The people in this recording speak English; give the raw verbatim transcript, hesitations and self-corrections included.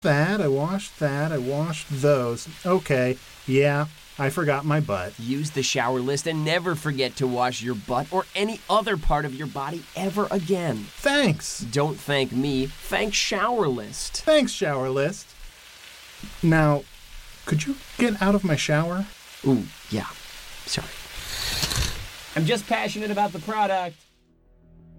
that, I washed that, I washed those. Okay, yeah, I forgot my butt. Use the shower list and never forget to wash your butt or any other part of your body ever again. Thanks. Don't thank me, thank Shower List. Thanks, Shower List. Now, could you get out of my shower? Ooh, yeah. Sorry. I'm just passionate about the product.